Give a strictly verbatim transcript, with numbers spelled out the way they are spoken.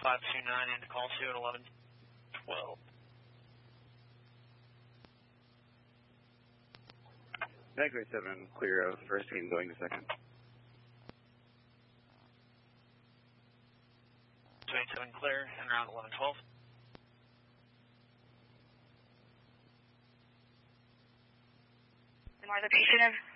five two nine into call two at eleven twelve. nine twenty-seven, clear of first team going to second. twenty-seven clear, and around eleven twelve. The more location of